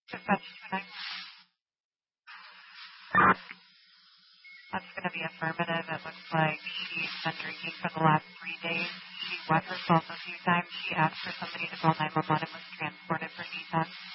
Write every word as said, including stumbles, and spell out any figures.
Dispatch two nine. That's going to be affirmative. It looks like she's been drinking for the last three days. She wet herself a few times. She asked for somebody to call nine one one and was transported for detox.